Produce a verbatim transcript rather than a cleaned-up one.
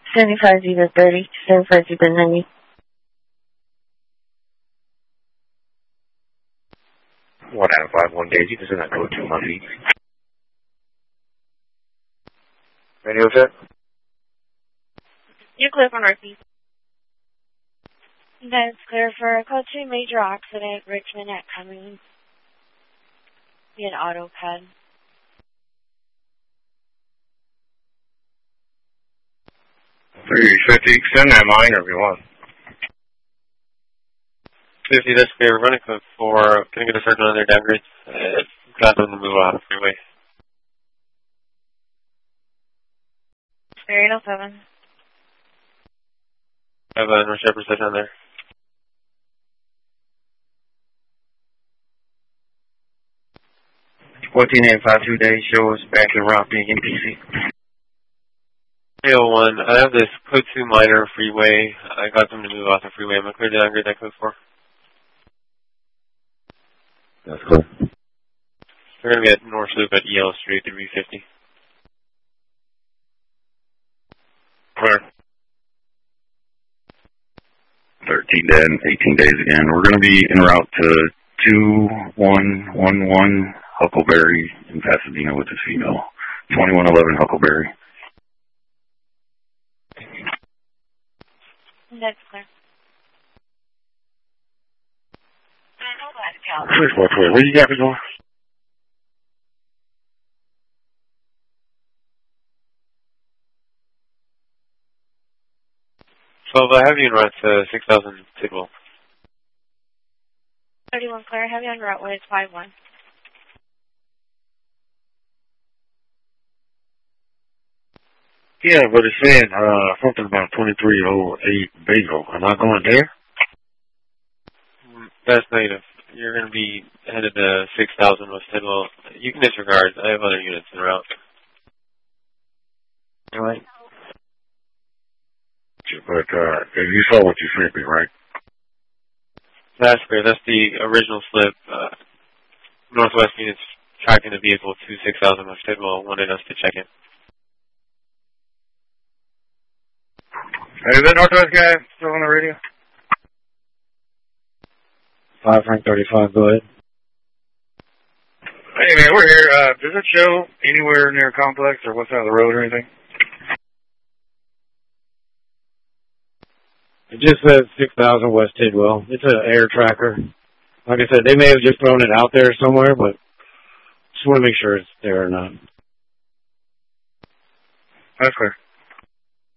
seventy-five zebra thirty, seventy-five zebra ninety. one out of five, one days. You can send that code to my feed. Radio check. You're clear for Murphy. That's clear for code two, major accident, Richmond at Cummings. Be an auto pad. three fifty, extend that minor if you want. fifty, that's clear. We're running code four. Can I get a certain on their downgrades? Uh, got them to move off the freeway. Spirit oh seven. I have a North Shepherd set on there. fourteen eight five two days, show us back in route being N P C. three oh one, I have this code two minor freeway. I got them to move off the freeway. Am I clear to downgrade that code four? That's cool. We're going to be at North Loop at E L Street, three fifty. Clear. thirteen then, eighteen days again. We're going to be en route to two one one one Huckleberry in Pasadena with this female. twenty-one eleven Huckleberry. That's clear. Clear, clear, clear. Where you got me going? So I have you en route to six thousand Tidwell. thirty-one clear, heavy on route with five one. Yeah, but it's saying uh, something about twenty-three oh eight Bagel. Am I going there? That's negative. You're going to be headed to six thousand West Tidwell. You can disregard. I have other units en route. All right. But uh, you saw what you sent me, right? That's clear. That's the original slip. Uh, Northwest units tracking the vehicle to six thousand West Tidwell wanted us to check in. Hey, is that Northwest guy still on the radio? five Frank thirty-five, go ahead. Hey, man, we're here. Uh, does it show anywhere near Complex or what's out of the road or anything? It just says six thousand West Tidwell. It's an air tracker. Like I said, they may have just thrown it out there somewhere, but just want to make sure it's there or not. That's clear.